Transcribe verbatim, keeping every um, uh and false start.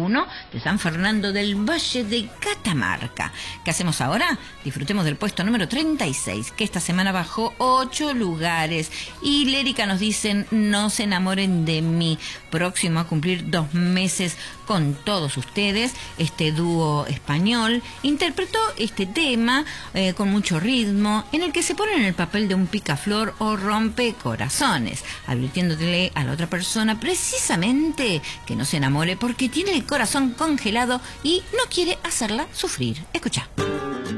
uno de San Fernando del Valle de Catamarca. ¿Qué hacemos ahora? Disfrutemos del puesto número treinta y seis, que esta semana bajó ocho lugares. Y Lérica nos dicen: no se enamoren de mí. Próximo a cumplir dos meses con todos ustedes, este dúo español interpretó este tema eh, con mucho ritmo, en el que se pone en el papel de un picaflor o rompecorazones, advirtiéndole a la otra persona precisamente que no se enamore porque tiene el corazón congelado y no quiere hacerla sufrir. Escucha.